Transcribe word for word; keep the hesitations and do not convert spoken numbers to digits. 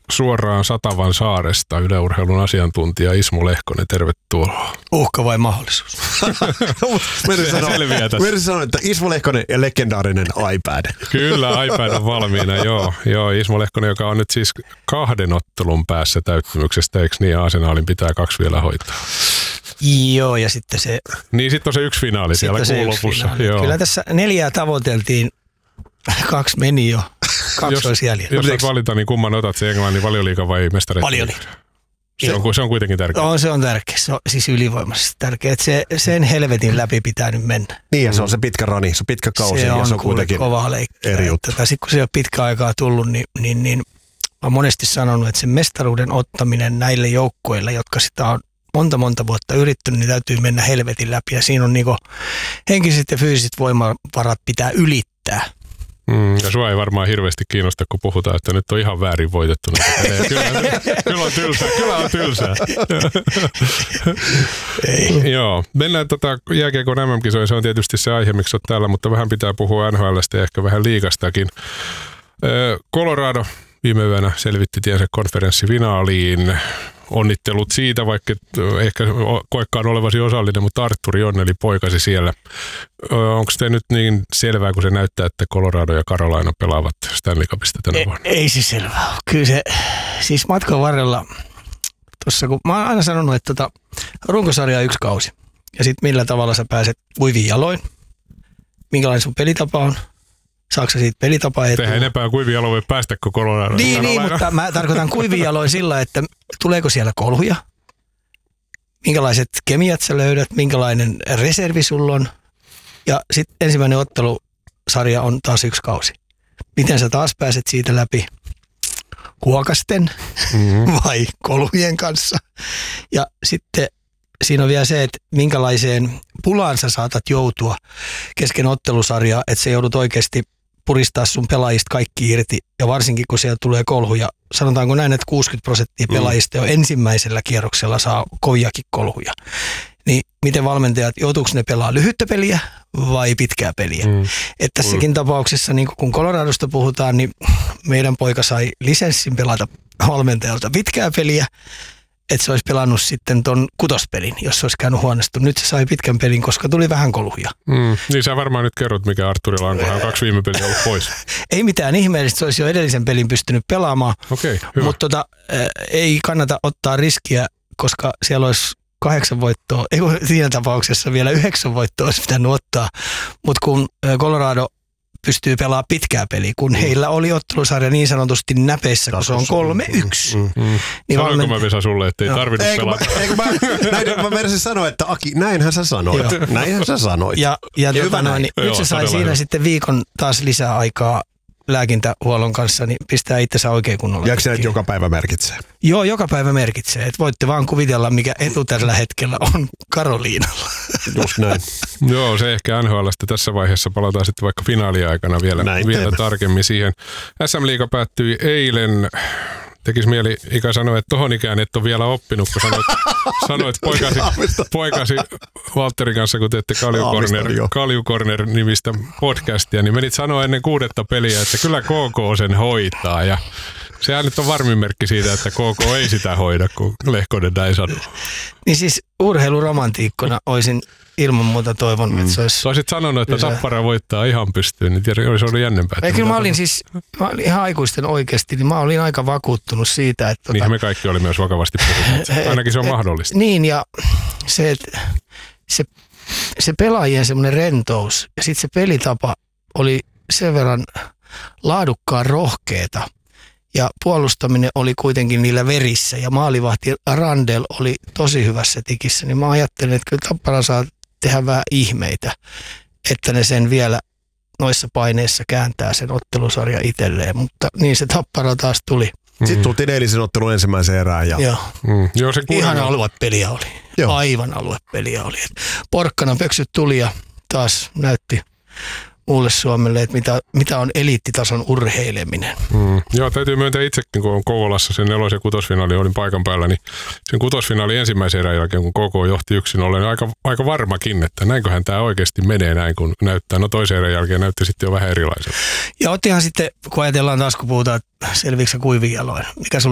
suoraan Satavan saaresta yleurheilun asiantuntija Ismo Lehkonen, tervetuloa. Uhka vai mahdollisuus? Mersi sanoi, että Ismo Lehkonen ja legendaarinen iPad. Kyllä, iPad on valmiina, joo. joo. Ismo Lehkonen, joka on nyt siis kahden ottelun päässä täyttymyksestä, eikö niin? Arsenalin pitää kaksi vielä hoitaa. Joo, ja sitten se... Niin, sitten on se yksi finaali siellä kuun lopussa. Joo. Kyllä tässä neljää tavoiteltiin, kaksi meni jo, kaksi olisi jäljellä. Jos saat valita, niin kumman otat, se Englannin Valioliiga vai mestareiden? Valioliiga. Se on, se on kuitenkin tärkeä. No, se on tärkeä, se on siis ylivoimaisesti tärkeä, että se, sen helvetin läpi pitää nyt mennä. Niin, ja se on se pitkä rani, se on pitkä kausi, se ja on se on kuitenkin kovaa leikkiä. Eri juttu. Sitten kun se on pitkä aikaa tullut, niin, niin, niin olen monesti sanonut, että se mestaruuden ottaminen näille joukkueille, jotka sitä on monta monta vuotta yrittänyt, niin täytyy mennä helvetin läpi. Ja siinä on niinku henkiset ja fyysiset voimavarat pitää ylittää. Mm, ja sua ei varmaan hirveästi kiinnosta, kun puhutaan, että nyt on ihan väärin voitettu. Kyllä, kyllä on tylsää. Kyllä on tylsää. Ei. Joo. Mennään tota jääkiekon M M-kisoihin. Se on tietysti se aihe, miksi olet täällä, mutta vähän pitää puhua N H L:stä ja ehkä vähän liigastakin. Colorado viime yönä selvitti tiensä konferenssifinaaliin. Onnittelut siitä, vaikka ehkä koekkaan olevasi osallinen, mutta Artturi onneli poikasi siellä. Onko se nyt niin selvää, kun se näyttää, että Colorado ja Carolina pelaavat Stanley Cupista tänä vuonna? Ei, ei se selvää ole. Kyllä se, siis matkan varrella, tossa, kun mä oon aina sanonut, että tota, runkosarja on yksi kausi. Ja sitten millä tavalla sä pääset kuivin jaloin, minkälainen sun pelitapa on. Saatko sä siitä pelitapaa etua? Tehdään enempää kuivin jaloin voi päästä kuin Colorado. Niin, niin, mutta mä tarkoitan kuivin jaloin sillä, että tuleeko siellä kolhuja, minkälaiset kemiat sä löydät, minkälainen reservi sulla on. Ja sitten ensimmäinen ottelusarja on taas yksi kausi. Miten sä taas pääset siitä läpi? Kuokasten mm-hmm. vai kolhujen kanssa? Ja sitten siinä on vielä se, että minkälaiseen pulaan sä saatat joutua kesken ottelusarjaa, että sä joudut oikeasti puristaa sun pelaajista kaikki irti. Ja varsinkin kun siellä tulee kolhuja, sanotaanko näin, että kuusikymmentä prosenttia pelaajista jo ensimmäisellä kierroksella saa koviakin kolhuja. Niin miten valmentajat, joutuuko ne pelaa lyhyttä peliä vai pitkää peliä? Mm. Että tässäkin mm. tapauksessa, niin kun Coloradosta puhutaan, niin meidän poika sai lisenssin pelata valmentajalta pitkää peliä, että se olisi pelannut sitten ton kutospelin, jos se olisi käynyt huonosti. Nyt se sai pitkän pelin, koska tuli vähän kolhuja. Mm, niin sä varmaan nyt kerrot, mikä Arturilla on, kun hän on kaksi viime peliä ollut pois. Ei mitään ihmeellistä, se olisi jo edellisen pelin pystynyt pelaamaan. Okei, hyvä. Mutta tota, ei kannata ottaa riskiä, koska siellä olisi kahdeksan voittoa, ei siinä tapauksessa vielä yhdeksän voittoa olisi pitänyt ottaa. Mutta kun Colorado pystyy pelaamaan pitkää peliä, kun heillä oli ottelusarja niin sanotusti näpeissä, kun se on kolme yksi. Mm, mm. Niin sanoinko valment... mä Vesa sulle, että ei tarvinnut eikö pelata? Mä, eikö mä, näin, mä menisin sanoa, että Aki, näinhän sä sanoit. Näinhän sä sanoit. Ja, ja, ja tota, no, niin, joo, nyt se sai siinä hyvä. Sitten viikon taas lisää aikaa lääkintähuollon kanssa, niin pistää itsensä oikein kunnolla. Jääkö se, että joka päivä merkitsee? Joo, joka päivä merkitsee. Että voitte vaan kuvitella, mikä etu tällä hetkellä on Karoliinalla. Just näin. Joo, se ehkä N H L:stä tässä vaiheessa palataan sitten vaikka finaaliaikana vielä, vielä tarkemmin siihen. S M-liiga päättyi eilen. Tekisi mieli Ika sanoa, että tohon ikään et ole vielä oppinut, kun sanoit, sanoit poikasi, poikasi Valtterin kanssa, kun teette Kaljukorner-nimistä podcastia, niin menit sanoa ennen kuudetta peliä, että kyllä K K sen hoitaa. Ja sehän nyt on varmin merkki siitä, että K K ei sitä hoida, kun Lehkonen näin sanoo. Niin siis urheiluromantiikkona olisin ilman muuta toivonut, mm. että se olisi... Sä olisit sanonut, että lisää. Tappara voittaa ihan pystyyn, niin tiedä, olisi ollut jännempää. Ei, kyllä mä olin siis, mä olin ihan aikuisten oikeasti, niin mä olin aika vakuuttunut siitä, että... Niin tota, me kaikki oli myös vakavasti puhuneet. Ainakin se on et, mahdollista. Niin, ja se, että se, se pelaajien semmoinen rentous ja sitten se pelitapa oli sen verran laadukkaan rohkeeta. Ja puolustaminen oli kuitenkin niillä verissä ja maalivahti Randel oli tosi hyvässä tikissä. Niin mä ajattelin, että kyllä Tappara saa tehdä vähän ihmeitä, että ne sen vielä noissa paineissa kääntää sen ottelusarja itselleen. Mutta niin se Tappara taas tuli. Sitten tultiin eilisen ottelun ensimmäiseen erään. Ja... Joo. Mm. Joo, se ihan aluepeliä oli. Joo. Aivan aluepeliä oli. Porkkana pöksyt tuli ja taas näytti muulle Suomelle, että mitä, mitä on eliittitason urheileminen. Mm. Joo, täytyy myöntää itsekin, kun on Kouvolassa sen nelos- ja kutosfinaali, olin paikan päällä, niin sen kutosfinaali ensimmäisen erän jälkeen, kun K K johti yksin ollen, niin aika, aika varmakin, että näinköhän tämä oikeasti menee näin, kun näyttää. No toisen erän jälkeen näytti sitten jo vähän erilaiselta. Ja ottihan sitten, kun ajatellaan taas, kun puhutaan, että selviikö sä kuivin jaloin, mikä sulla